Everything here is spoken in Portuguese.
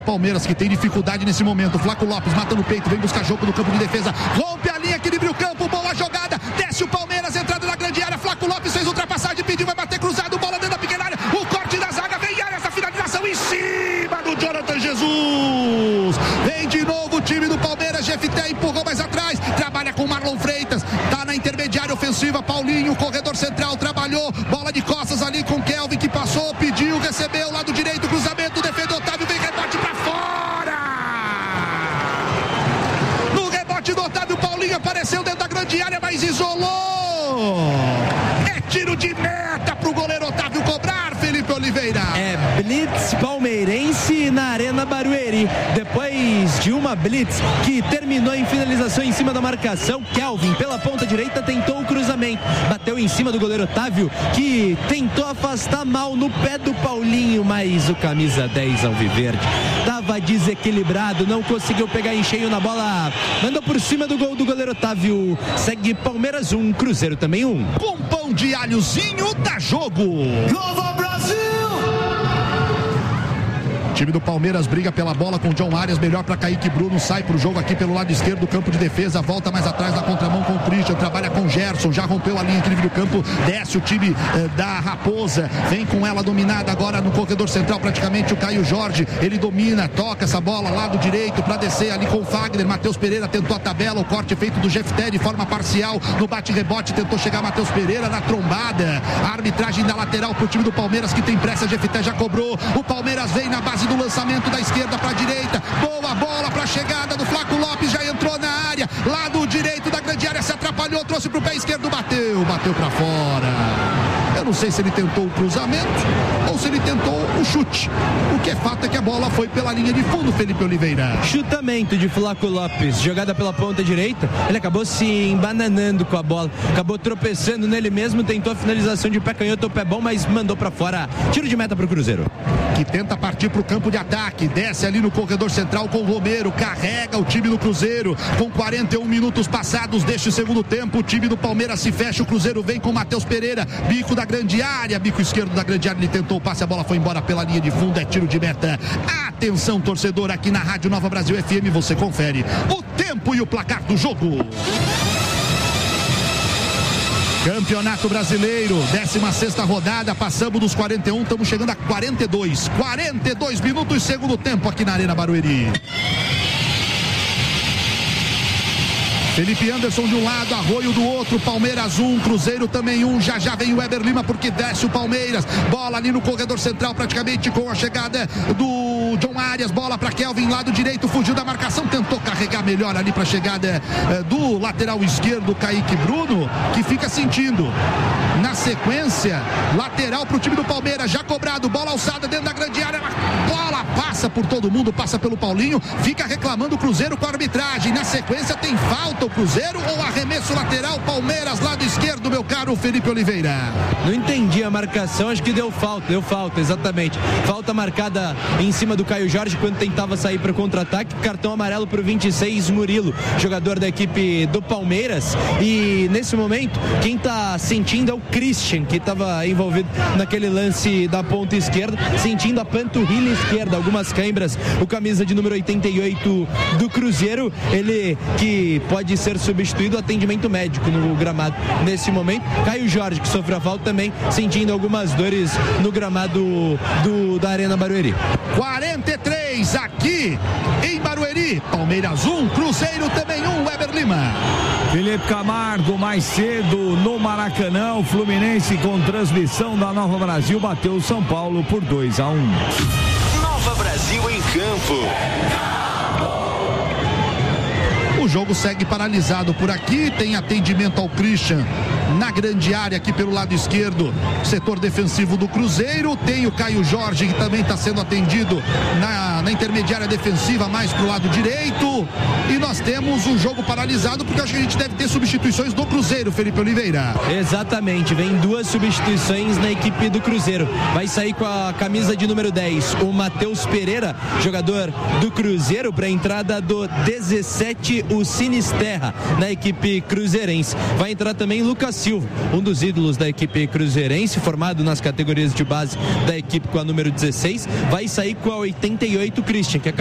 Palmeiras que tem dificuldade nesse momento. Flaco Lopes mata no peito, vem buscar jogo no campo de defesa, rompe a linha, equilibra o campo, boa jogada, desce o Palmeiras, entrada na grande área. Flaco Lopes fez ultrapassagem, pediu, vai bater cruzado, bola dentro da pequena área, o corte da zaga, vem área, essa finalização em cima do Jonathan Jesus. Vem de novo o time do Palmeiras, Jefté empurrou mais atrás, trabalha com Marlon Freitas, tá na intermediária ofensiva, Paulinho, corredor central, trabalhou, bola de costas ali com Kelvin que passou, pediu, recebeu, lado direito, cruzamento, defendeu Otávio, vem rebote pra fora. No rebote do Otávio, Paulinho apareceu dentro da grande área, mas isolou. É tiro de meta pro goleiro Otávio cobrar, Felipe Oliveira. É blitz palmeirense na Arena Barueri. Depois de uma blitz que terminou em finalização em cima da marcação, Kelvin pela ponta direita tentou o cruzamento, bateu em cima do goleiro Otávio, que tentou afastar mal no pé do Paulinho, mas o camisa 10 alviverde estava desequilibrado, não conseguiu pegar em cheio na bola, mandou por cima do gol do goleiro Otávio. Segue Palmeiras 1, Cruzeiro também 1. Com pão de alhozinho dá jogo. Nova Brasil! O time do Palmeiras briga pela bola com o John Arias, melhor para Kaique Bruno, sai pro jogo aqui pelo lado esquerdo do campo de defesa, volta mais atrás na contramão com o Christian, trabalha com o Gerson, já rompeu a linha incrível do campo, desce o time da Raposa, vem com ela dominada agora no corredor central praticamente o Caio Jorge, ele domina, toca essa bola lado direito para descer ali com o Fagner, Matheus Pereira tentou a tabela, o corte feito do Jefté de forma parcial, no bate-rebote tentou chegar Matheus Pereira na trombada, a arbitragem da lateral pro time do Palmeiras que tem pressa, Jefté já cobrou, o Palmeiras vem na base do lançamento da esquerda para a direita, boa bola para a chegada do Flaco Lopes, já entrou na área, lado direito da grande área, se atrapalhou, trouxe para o pé esquerdo, bateu para fora. Eu não sei se ele tentou o cruzamento ou se ele tentou o chute. O que é fato é que a bola foi pela linha de fundo, Felipe Oliveira. Chutamento de Flaco Lopes, jogada pela ponta direita, ele acabou se embananando com a bola, acabou tropeçando nele mesmo, tentou a finalização de pé canhoto, o pé bom, mas mandou para fora. Tiro de meta para o Cruzeiro. Que tenta partir para o campo de ataque, desce ali no corredor central com o Romero, carrega o time do Cruzeiro, com 41 minutos passados deste segundo tempo, o time do Palmeiras se fecha, o Cruzeiro vem com o Matheus Pereira, bico da grande área, bico esquerdo da grande área, ele tentou o passe, a bola foi embora pela linha de fundo, é tiro de meta. Atenção, torcedor, aqui na Rádio Nova Brasil FM, você confere o tempo e o placar do jogo. Campeonato Brasileiro, 16ª rodada, passamos dos 41, estamos chegando a 42 minutos, segundo tempo aqui na Arena Barueri. Felipe Anderson de um lado, Arroio do outro, Palmeiras 1, Cruzeiro também 1, já vem o Weber Lima porque desce o Palmeiras, bola ali no corredor central praticamente com a chegada do John Arias, bola para Kelvin, lado direito, fugiu da marcação, tentou carregar melhor ali para a chegada do lateral esquerdo, Kaique Bruno, que fica sentindo. Na sequência, lateral para o time do Palmeiras, já cobrado, bola alçada dentro da grande área, bola passa por todo mundo, passa pelo Paulinho, fica reclamando o Cruzeiro com a arbitragem, na sequência tem falta o Cruzeiro ou arremesso lateral, Palmeiras, lado esquerdo, meu caro Felipe Oliveira? Não entendi a marcação, acho que deu falta, exatamente. Falta marcada em cima do Caio Jorge quando tentava sair para o contra-ataque, cartão amarelo para o 26, Murilo, jogador da equipe do Palmeiras, e nesse momento, quem está sentindo é o Christian, que estava envolvido naquele lance da ponta esquerda, sentindo a panturrilha esquerda, algumas câimbras, o camisa de número 88 do Cruzeiro, ele que pode ser substituído, atendimento médico no gramado nesse momento. Caio Jorge, que sofreu a falta também, sentindo algumas dores no gramado da Arena Barueri. 43 aqui em Barueri, Palmeiras 1, Cruzeiro também 1, Weber Lima. Felipe Camargo, mais cedo no Maracanã, o Fluminense com transmissão da Nova Brasil bateu o São Paulo por 2-1. Nova Brasil em campo. O jogo segue paralisado por aqui, tem atendimento ao Christian na grande área aqui pelo lado esquerdo, setor defensivo do Cruzeiro, tem o Caio Jorge que também está sendo atendido na intermediária defensiva mais pro lado direito, e nós temos um jogo paralisado porque acho que a gente deve ter substituições do Cruzeiro, Felipe Oliveira. Exatamente, vem 2 substituições na equipe do Cruzeiro, vai sair com a camisa de número 10 o Matheus Pereira, jogador do Cruzeiro, para a entrada do 17, o o Sinisterra na equipe cruzeirense. Vai entrar também Lucas Silva, um dos ídolos da equipe cruzeirense, formado nas categorias de base da equipe com a número 16. Vai sair com a 88 Christian, que